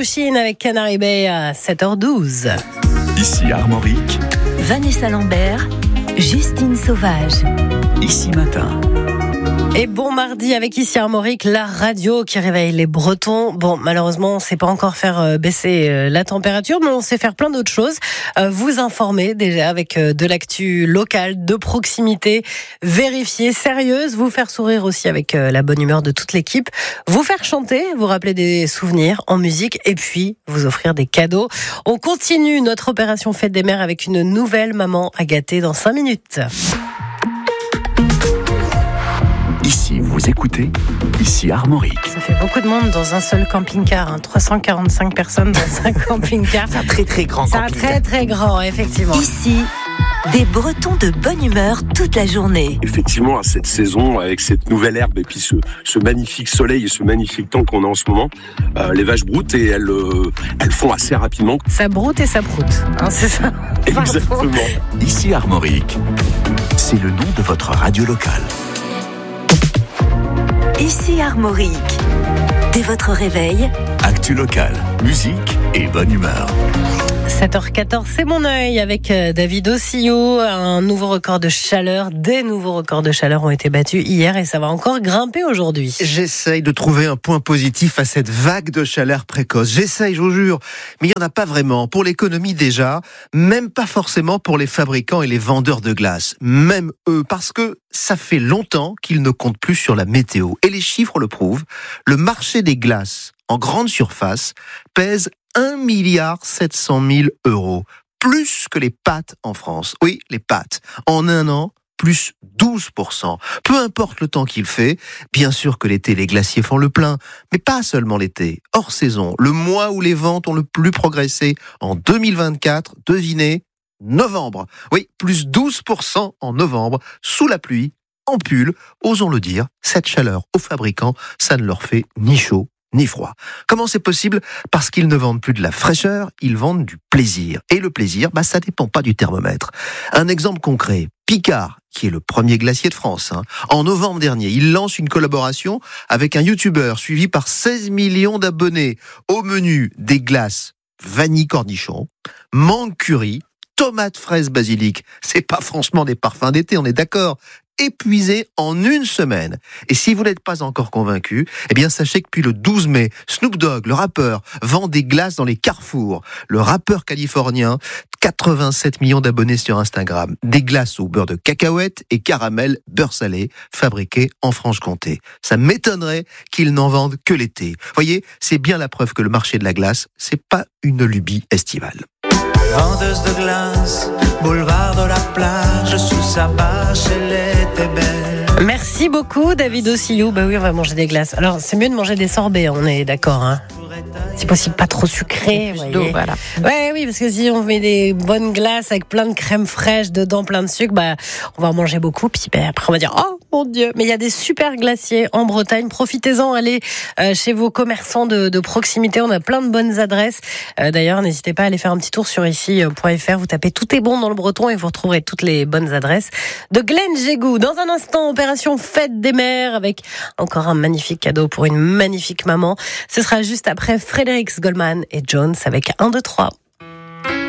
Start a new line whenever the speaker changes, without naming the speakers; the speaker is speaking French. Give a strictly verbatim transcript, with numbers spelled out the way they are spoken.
Indochine avec Canary Bay à sept heures douze.
Ici Armorique.
Vanessa Lambert, Justine Sauvage.
Ici Matin.
Et bon mardi avec Ici Armorique, la radio qui réveille les Bretons. Bon, malheureusement, on ne sait pas encore faire baisser la température, mais on sait faire plein d'autres choses. Vous informer déjà avec de l'actu locale, de proximité, vérifier, sérieuse, vous faire sourire aussi avec la bonne humeur de toute l'équipe, vous faire chanter, vous rappeler des souvenirs en musique et puis vous offrir des cadeaux. On continue notre opération Fête des Mères avec une nouvelle maman à gâter dans cinq minutes.
Ici, vous écoutez, ici Armorique.
Ça fait beaucoup de monde dans un seul camping-car, hein. trois cent quarante-cinq personnes dans un camping-car.
C'est un très très grand
C'est un
camping-car.
très très grand, effectivement.
Ici, des Bretons de bonne humeur toute la journée.
Effectivement, à cette saison, avec cette nouvelle herbe et puis ce, ce magnifique soleil et ce magnifique temps qu'on a en ce moment, euh, les vaches broutent et elles, euh, elles font assez rapidement.
Ça broute et ça broute, hein, c'est ça.
Exactement.
Ici Armorique. C'est le nom de votre radio locale.
Ici Armorique. Dès votre réveil,
Actu locale, musique et bonne humeur.
sept heures quatorze, c'est mon œil avec David Ossillot. Un nouveau record de chaleur, des nouveaux records de chaleur ont été battus hier et ça va encore grimper aujourd'hui.
J'essaye de trouver un point positif à cette vague de chaleur précoce. J'essaye, je vous jure. Mais il n'y en a pas vraiment. Pour l'économie déjà, même pas forcément pour les fabricants et les vendeurs de glace. Même eux, parce que ça fait longtemps qu'ils ne comptent plus sur la météo. Et les chiffres le prouvent. Le marché des glaces en grande surface pèse un milliard sept cent mille euros. Plus que les pâtes en France. Oui, les pâtes. En un an, plus douze pour cent. Peu importe le temps qu'il fait, bien sûr que l'été, les glaciers font le plein, mais pas seulement l'été. Hors saison, le mois où les ventes ont le plus progressé en deux mille vingt-quatre, devinez, novembre. Oui, plus douze pour cent en novembre, sous la pluie, en pull. Osons le dire, cette chaleur aux fabricants, ça ne leur fait ni chaud ni froid. Comment c'est possible ? Parce qu'ils ne vendent plus de la fraîcheur, ils vendent du plaisir. Et le plaisir, bah, ça dépend pas du thermomètre. Un exemple concret, Picard, qui est le premier glacier de France, hein. En novembre dernier, il lance une collaboration avec un youtubeur suivi par seize millions d'abonnés. Au menu, des glaces vanille cornichon, mangue curry, tomates fraises basilic. C'est pas franchement des parfums d'été, on est d'accord. Épuisé en une semaine. Et si vous n'êtes pas encore convaincu, eh bien sachez que depuis le douze mai, Snoop Dogg, le rappeur, vend des glaces dans les carrefours. Le rappeur californien, quatre-vingt-sept millions d'abonnés sur Instagram. Des glaces au beurre de cacahuète et caramel beurre salé, fabriquées en Franche-Comté. Ça m'étonnerait qu'ils n'en vendent que l'été. Voyez, c'est bien la preuve que le marché de la glace, c'est pas une lubie estivale.
Vendeuse de glace, boulevard de la plage, sous sa bâche, elle était belle.
Merci beaucoup David Ossillot. Bah oui, on va manger des glaces. Alors c'est mieux de manger des sorbets, on est d'accord, hein. Si possible, pas trop sucré.
Plus
voyez.
d'eau, voilà.
Ouais, oui, parce que si on met des bonnes glaces avec plein de crème fraîche dedans, plein de sucre, bah, on va en manger beaucoup. Puis bah, après, on va dire, oh mon Dieu. Mais il y a des super glaciers en Bretagne. Profitez-en, allez euh, chez vos commerçants de, de proximité. On a plein de bonnes adresses. Euh, d'ailleurs, n'hésitez pas à aller faire un petit tour sur ici point f r. Vous tapez tout est bon dans le breton et vous retrouverez toutes les bonnes adresses de Glenn Jégou. Dans un instant, opération Fête des Mères avec encore un magnifique cadeau pour une magnifique maman. Ce sera juste après Frédéric Goldman et Jones avec un, deux, trois.